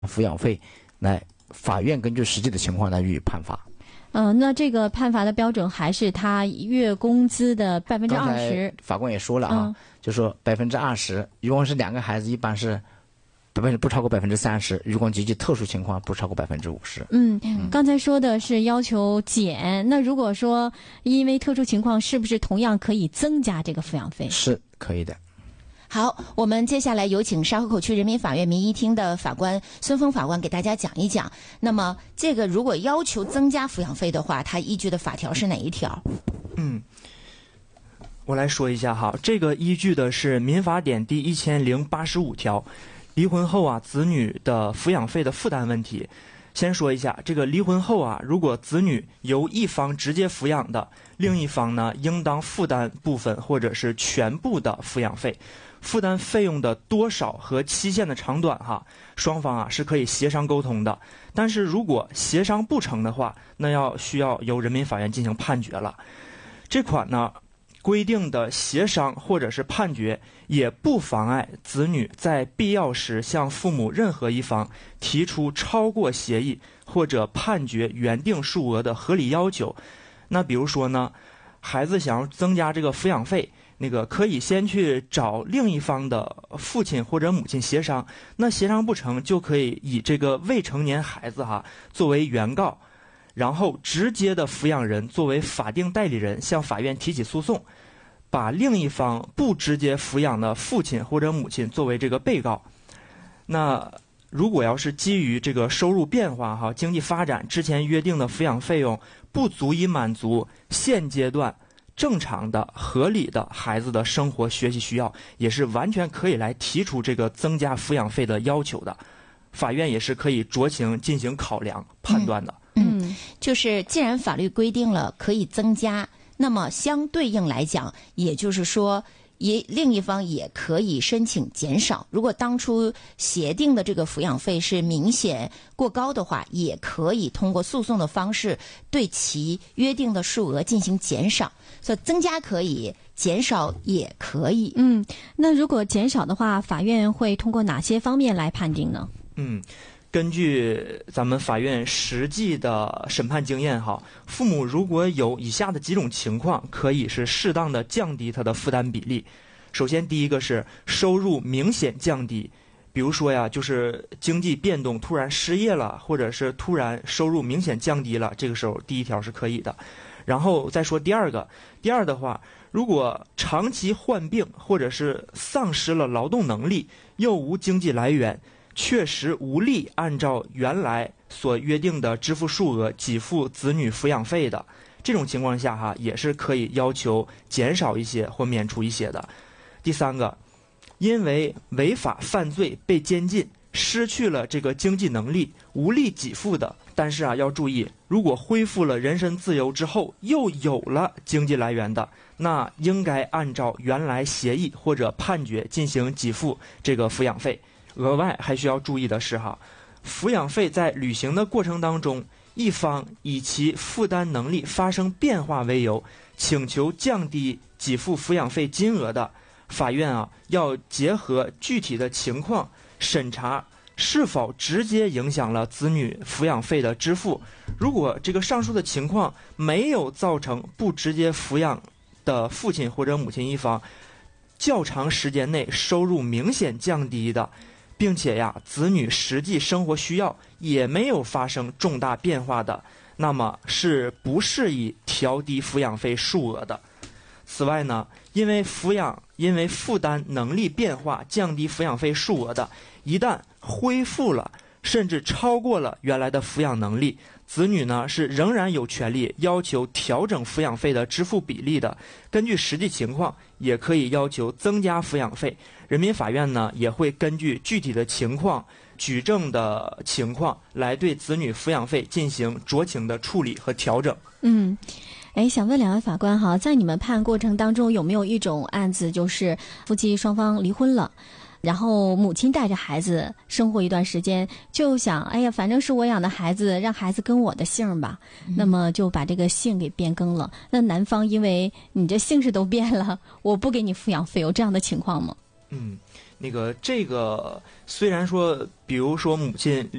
抚养费，来法院根据实际的情况来予以判罚。 那这个判罚的标准还是他月工资的20%。刚才法官也说了啊，就说20%，如果是2个孩子，一般是不超过30%，如果极其特殊情况，不超过50%。 刚才说的是要求减，那如果说因为特殊情况，是不是同样可以增加这个抚养费？ 是可以的。 好，我们接下来有请沙河口区人民法院民一厅的法官孙峰法官给大家讲一讲。那么，这个如果要求增加抚养费的话，他依据的法条是哪一条？ 我来说一下哈，这个依据的是民法典第1085条，离婚后啊，子女的抚养费的负担问题。先说一下，这个离婚后啊，如果子女由一方直接抚养的，另一方呢应当负担部分或者是全部的抚养费。负担费用的多少和期限的长短哈，双方啊是可以协商沟通的。但是如果协商不成的话，那需要由人民法院进行判决了。这款呢规定的协商或者是判决，也不妨碍子女在必要时向父母任何一方提出超过协议或者判决原定数额的合理要求。那比如说呢，孩子想要增加这个抚养费，可以先去找另一方的父亲或者母亲协商，那协商不成，就可以以这个未成年孩子作为原告，然后直接的抚养人作为法定代理人向法院提起诉讼，把另一方不直接抚养的父亲或者母亲作为这个被告。那如果要是基于这个收入变化经济发展，之前约定的抚养费用不足以满足现阶段正常的合理的孩子的生活学习需要，也是完全可以来提出这个增加抚养费的要求的，法院也是可以酌情进行考量判断的。 就是既然法律规定了可以增加，那么相对应来讲，也就是说另一方也可以申请减少。如果当初协定的这个抚养费是明显过高的话，也可以通过诉讼的方式对其约定的数额进行减少。所以增加可以，减少也可以。 那如果减少的话，法院会通过哪些方面来判定呢？ 根据咱们法院实际的审判经验父母如果有以下的几种情况，可以是适当的降低他的负担比例。首先第一个是收入明显降低，比如说就是经济变动，突然失业了，或者是突然收入明显降低了，这个时候第一条是可以的。然后再说第二的话，如果长期患病或者是丧失了劳动能力，又无经济来源，确实无力按照原来所约定的支付数额给付子女抚养费的，这种情况下也是可以要求减少一些或免除一些的。第三个，因为违法犯罪被监禁，失去了这个经济能力，无力给付的，但是要注意，如果恢复了人身自由之后又有了经济来源的，那应该按照原来协议或者判决进行给付这个抚养费。额外还需要注意的是抚养费在履行的过程当中，一方以其负担能力发生变化为由，请求降低给付抚养费金额的，法院要结合具体的情况审查是否直接影响了子女抚养费的支付。如果这个上述的情况没有造成不直接抚养的父亲或者母亲一方较长时间内收入明显降低的，并且子女实际生活需要也没有发生重大变化的，那么是不适宜调低抚养费数额的。此外呢，因为负担能力变化降低抚养费数额的，一旦恢复了甚至超过了原来的抚养能力，子女呢是仍然有权利要求调整抚养费的支付比例的。根据实际情况，也可以要求增加抚养费。人民法院呢也会根据具体的情况、举证的情况来对子女抚养费进行酌情的处理和调整。 想问两位法官在你们判案过程当中，有没有一种案子，就是夫妻双方离婚了，然后母亲带着孩子生活一段时间，就想反正是我养的孩子，让孩子跟我的姓吧，那么就把这个姓给变更了。那男方因为你这姓氏都变了，我不给你抚养费，有这样的情况吗？ 这个虽然说，比如说母亲